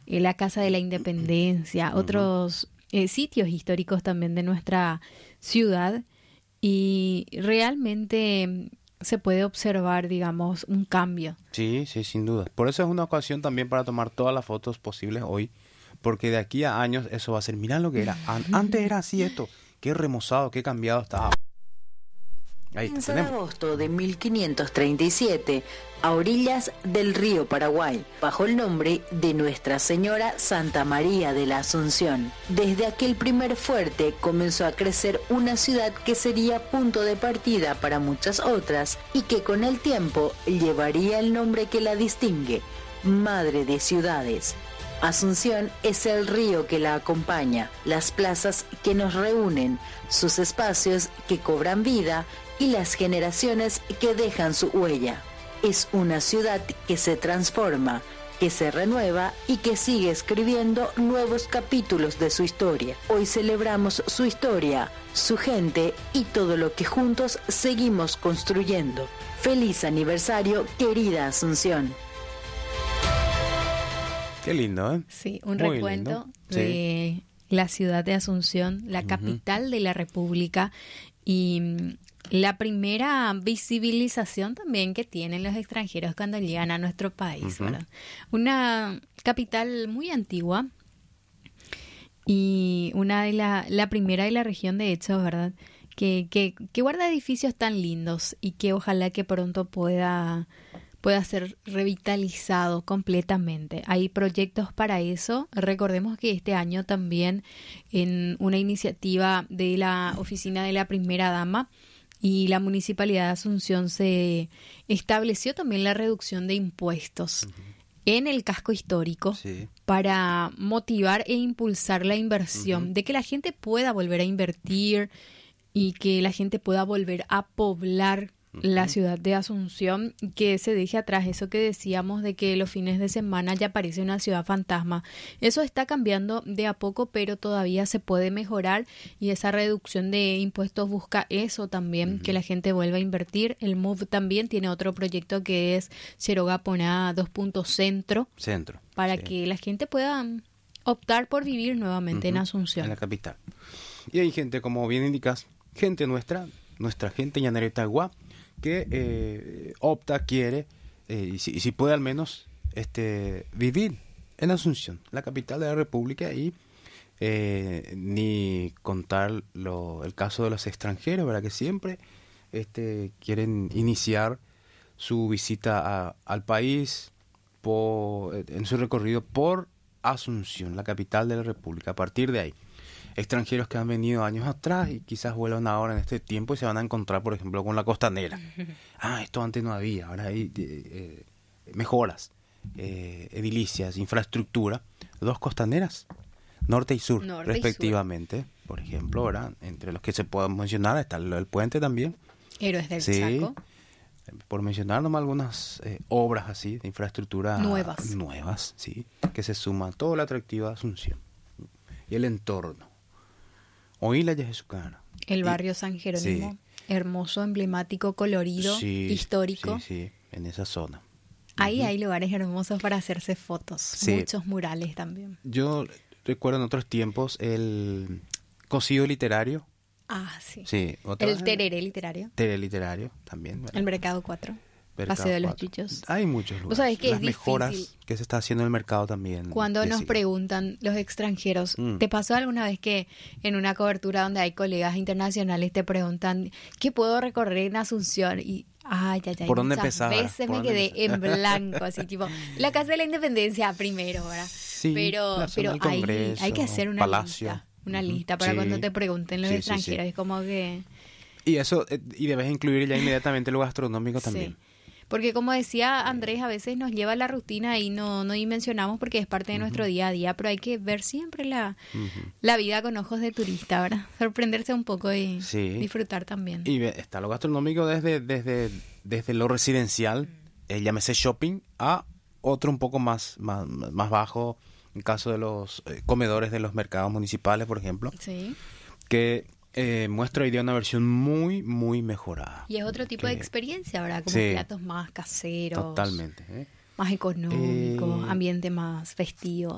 la Casa de la Independencia, otros sitios históricos también de nuestra ciudad, y realmente se puede observar, digamos, un cambio. Sí, sí, sin duda. Por eso es una ocasión también para tomar todas las fotos posibles hoy, porque de aquí a años eso va a ser, mirá lo que era, antes era así esto, qué remozado, qué cambiado estaba. Ahí está, 15 de agosto de 1537, a orillas del río Paraguay, bajo el nombre de Nuestra Señora Santa María de la Asunción. Desde aquel primer fuerte comenzó a crecer una ciudad que sería punto de partida para muchas otras y que con el tiempo llevaría el nombre que la distingue, Madre de Ciudades. Asunción es el río que la acompaña, las plazas que nos reúnen, sus espacios que cobran vida y las generaciones que dejan su huella. Es una ciudad que se transforma, que se renueva y que sigue escribiendo nuevos capítulos de su historia. Hoy celebramos su historia, su gente y todo lo que juntos seguimos construyendo. ¡Feliz aniversario, querida Asunción! Qué lindo, ¿eh? Sí, un Muy recuento lindo. de la ciudad de Asunción, la capital de la República, y la primera visibilización también que tienen los extranjeros cuando llegan a nuestro país, ¿verdad? Una capital muy antigua y una de la primera de la región, de hecho, ¿verdad? Que guarda edificios tan lindos y que ojalá que pronto pueda ser revitalizado completamente. Hay proyectos para eso. Recordemos que este año también, en una iniciativa de la Oficina de la Primera Dama y la Municipalidad de Asunción, se estableció también la reducción de impuestos en el casco histórico para motivar e impulsar la inversión, de que la gente pueda volver a invertir y que la gente pueda volver a poblar la ciudad de Asunción, que se deje atrás eso que decíamos de que los fines de semana ya parece una ciudad fantasma. Eso está cambiando de a poco, pero todavía se puede mejorar, y esa reducción de impuestos busca eso también, que la gente vuelva a invertir. El MOVE también tiene otro proyecto que es Cherogaponá 2. Centro, para que la gente pueda optar por vivir nuevamente en Asunción, en la capital. Y hay gente, como bien indicas, gente nuestra gente llanera de Itagua, que opta, quiere, y si puede al menos vivir en Asunción, la capital de la República, y ni contar el caso de los extranjeros, ¿verdad? Que siempre quieren iniciar su visita al país en su recorrido por Asunción, la capital de la República. A partir de ahí, extranjeros que han venido años atrás y quizás vuelvan ahora en este tiempo y se van a encontrar, por ejemplo, con la costanera. Esto antes no había, ahora hay mejoras, edilicias, infraestructura. 2 costaneras, norte y sur, respectivamente. Por ejemplo, ¿verdad? Entre los que se puedan mencionar está el puente también. Héroes del Chaco. Por mencionar nomás algunas obras así de infraestructura nuevas, sí, que se suman a todo el atractivo de Asunción y el entorno. Oíla ya es su cara. El barrio San Jerónimo, hermoso, emblemático, colorido, histórico. Sí, en esa zona. Ahí hay lugares hermosos para hacerse fotos, muchos murales también. Yo recuerdo en otros tiempos el cocido literario. Sí. El tereré literario. Tereré literario también, ¿verdad? El Mercado 4. Paseo de los Chichos. Hay muchos lugares. ¿Sabes que las mejoras que se está haciendo en el mercado también? Cuando nos preguntan los extranjeros, ¿te pasó alguna vez que en una cobertura donde hay colegas internacionales te preguntan ¿qué puedo recorrer en Asunción? Y ¿por dónde empezar? Veces me quedé en blanco, así tipo, la Casa de la Independencia primero, ¿verdad? Sí, pero Congreso, hay que hacer una Palacio. lista para cuando te pregunten los extranjeros. Es como que... Y eso, y debes incluir ya inmediatamente lo gastronómico también. Porque como decía Andrés, a veces nos lleva la rutina y no dimensionamos porque es parte de nuestro día a día, pero hay que ver siempre la vida con ojos de turista, ¿verdad? Sorprenderse un poco y disfrutar también. Y está lo gastronómico desde lo residencial, llámese shopping, a otro un poco más bajo, en caso de los comedores de los mercados municipales, por ejemplo, que muestra hoy día una versión muy, muy mejorada. Y es otro tipo de experiencia, ¿verdad? Como platos más caseros. Totalmente. Más económicos, ambiente más festivo.